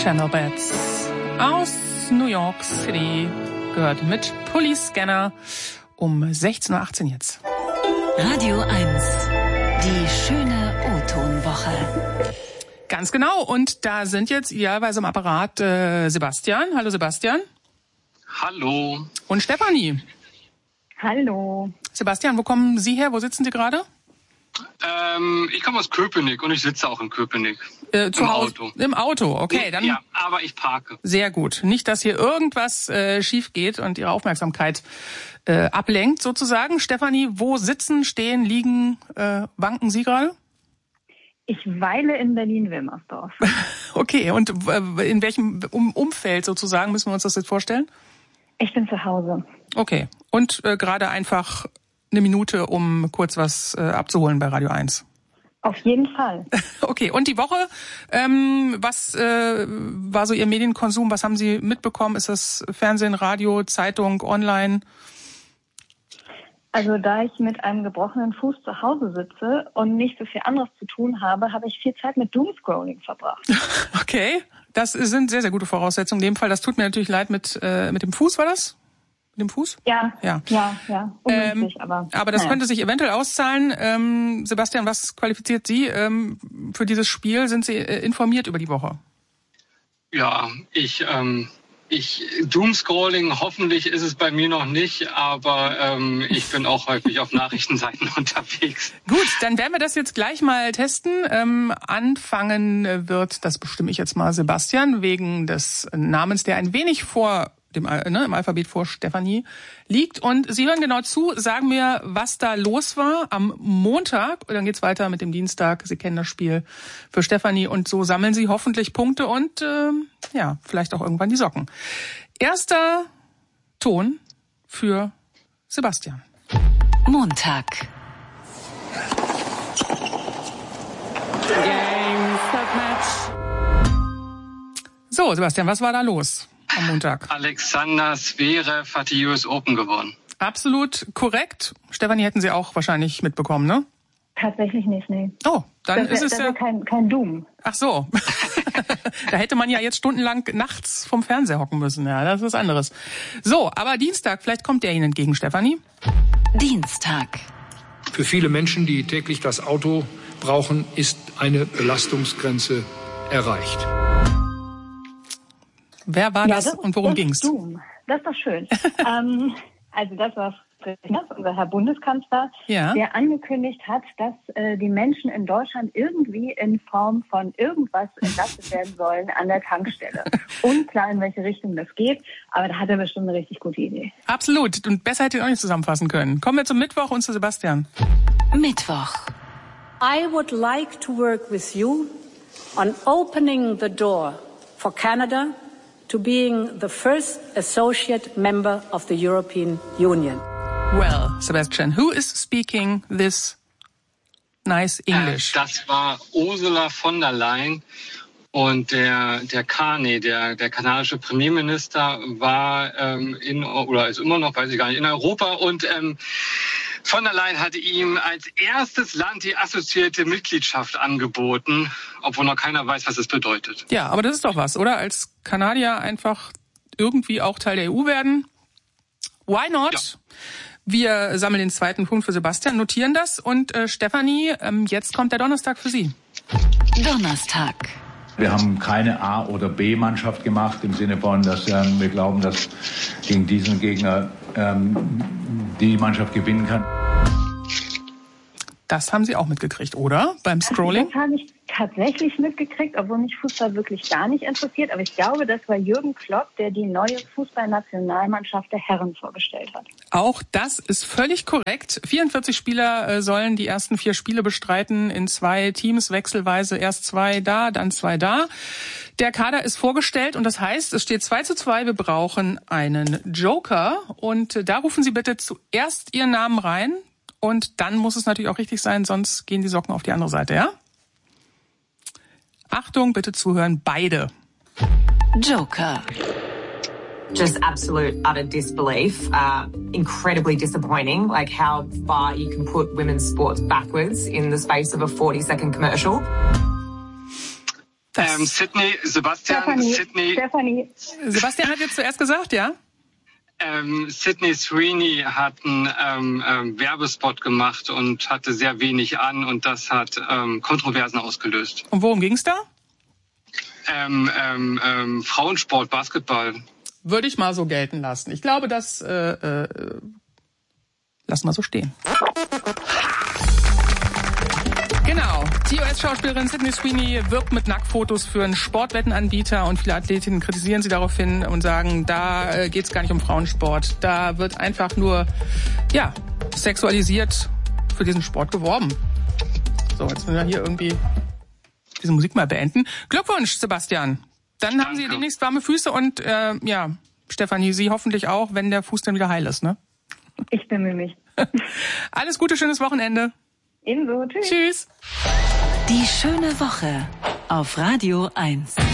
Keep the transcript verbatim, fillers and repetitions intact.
Channel Bats aus New York City gehört mit Police Scanner um sechzehn Uhr achtzehn jetzt. Radio eins, die schöne O-Ton-Woche. Ganz genau, und da sind jetzt idealerweise im Apparat äh, Sebastian. Hallo Sebastian. Hallo. Und Stefanie. Hallo. Sebastian, wo kommen Sie her? Wo sitzen Sie gerade? Ähm, ich komme aus Köpenick und ich sitze auch in Köpenick. Äh, zu Im Hause, Auto. Im Auto, okay. Dann ja, aber ich parke. Sehr gut. Nicht, dass hier irgendwas äh, schief geht und Ihre Aufmerksamkeit äh, ablenkt sozusagen. Stefanie, wo sitzen, stehen, liegen, äh, wanken Sie gerade? Ich weile in Berlin-Wilmersdorf. Okay, und äh, in welchem um- Umfeld sozusagen müssen wir uns das jetzt vorstellen? Ich bin zu Hause. Okay, und äh, gerade einfach eine Minute, um kurz was äh, abzuholen bei Radio eins. Auf jeden Fall. Okay, und die Woche, ähm, was äh, war so Ihr Medienkonsum? Was haben Sie mitbekommen? Ist das Fernsehen, Radio, Zeitung, online? Also da ich mit einem gebrochenen Fuß zu Hause sitze und nicht so viel anderes zu tun habe, habe ich viel Zeit mit Doomscrolling verbracht. Okay, das sind sehr, sehr gute Voraussetzungen. In dem Fall, das tut mir natürlich leid mit äh, mit dem Fuß, war das? Mit dem Fuß? Ja, ja, ja, ja. Ungünstig, ähm, aber. Aber das naja. könnte sich eventuell auszahlen. Ähm, Sebastian, was qualifiziert Sie ähm, für dieses Spiel? Sind Sie äh, informiert über die Woche? Ja, ich, ähm, ich Doomscrolling, hoffentlich ist es bei mir noch nicht, aber ähm, ich bin auch häufig auf Nachrichtenseiten unterwegs. Gut, dann werden wir das jetzt gleich mal testen. Ähm, anfangen wird, das bestimme ich jetzt mal, Sebastian, wegen des Namens, der ein wenig vor dem ne, im Alphabet vor Stefanie liegt. Und Sie hören genau zu, sagen mir, was da los war am Montag. Und dann geht's weiter mit dem Dienstag. Sie kennen das Spiel für Stefanie. Und so sammeln Sie hoffentlich Punkte und äh, ja, vielleicht auch irgendwann die Socken. Erster Ton für Sebastian. Montag. Game, Start, Match. So, Sebastian, was war da los am Montag? Alexander Zverev hat die U S Open gewonnen. Absolut korrekt. Stefanie, hätten Sie auch wahrscheinlich mitbekommen, ne? Tatsächlich nicht, nee. Oh, dann das ist es das ja... ist kein, kein Doom. Ach so. Da hätte man ja jetzt stundenlang nachts vom Fernseher hocken müssen. Ja, das ist was anderes. So, aber Dienstag, vielleicht kommt der Ihnen entgegen, Stefanie. Dienstag. Für viele Menschen, die täglich das Auto brauchen, ist eine Belastungsgrenze erreicht. Wer war Ja, das, das und worum das ging's? Ist Doom. Das ist doch schön. ähm, also das war unser Herr Bundeskanzler, Ja. der angekündigt hat, dass äh, die Menschen in Deutschland irgendwie in Form von irgendwas entlastet werden sollen an der Tankstelle. Unklar, in welche Richtung das geht, aber da hat er bestimmt eine richtig gute Idee. Absolut. Und besser hätte ich auch nicht zusammenfassen können. Kommen wir zum Mittwoch und zu Sebastian. Mittwoch. I would like to work with you on opening the door for Canada to being the first associate member of the European Union. Well, Sebastian, who is speaking this nice English? Äh, das war Ursula von der Leyen. Und der der Carney, der der kanadische Premierminister, war ähm, in oder ist immer noch, weiß ich gar nicht, in Europa, und ähm, von der Leyen hatte ihm als erstes Land die assoziierte Mitgliedschaft angeboten, obwohl noch keiner weiß, was das bedeutet. Ja, aber das ist doch was, oder? Als Kanadier einfach irgendwie auch Teil der E U werden. Why not? Ja. Wir sammeln den zweiten Punkt für Sebastian, notieren das. Und äh, Stefanie, ähm, jetzt kommt der Donnerstag für Sie. Donnerstag. Wir haben keine A- oder B-Mannschaft gemacht, im Sinne von, dass ähm, wir glauben, dass gegen diesen Gegner ähm, die Mannschaft gewinnen kann. Das haben Sie auch mitgekriegt, oder? Beim Scrolling? Das habe ich tatsächlich mitgekriegt, obwohl mich Fußball wirklich gar nicht interessiert. Aber ich glaube, das war Jürgen Klopp, der die neue Fußballnationalmannschaft der Herren vorgestellt hat. Auch das ist völlig korrekt. vierundvierzig Spieler äh, sollen die ersten vier Spiele bestreiten in zwei Teams, wechselweise erst zwei da, dann zwei da. Der Kader ist vorgestellt und das heißt, es steht zwei zu zwei. Wir brauchen einen Joker und äh, da rufen Sie bitte zuerst Ihren Namen rein. Und dann muss es natürlich auch richtig sein, sonst gehen die Socken auf die andere Seite, ja? Achtung, bitte zuhören, beide. Joker. Just absolute utter disbelief, uh, incredibly disappointing, like how far you can put women's sports backwards in the space of a forty second commercial. das? Ähm, Sydney, Sebastian, Stephanie, Sydney. Stephanie. Sebastian hat jetzt zuerst gesagt, ja? Ähm, Sydney Sweeney hat einen ähm, ähm, Werbespot gemacht und hatte sehr wenig an und das hat ähm, Kontroversen ausgelöst. Und worum ging's da? Ähm, ähm, ähm, Frauensport, Basketball. Würde ich mal so gelten lassen. Ich glaube, das äh, äh, lassen wir so stehen. Genau. Die U S-Schauspielerin Sydney Sweeney wirbt mit Nacktfotos für einen Sportwettenanbieter und viele Athletinnen kritisieren sie daraufhin und sagen, da äh, geht es gar nicht um Frauensport. Da wird einfach nur, ja, sexualisiert für diesen Sport geworben. So, jetzt müssen wir hier irgendwie diese Musik mal beenden. Glückwunsch, Sebastian. Dann Danke. Haben Sie demnächst warme Füße und, äh, ja, Stefanie, Sie hoffentlich auch, wenn der Fuß dann wieder heil ist, ne? Ich bemühe mich. Alles Gute, schönes Wochenende. Ebenso. Tschüss. Tschüss. Die schöne Woche auf Radio eins.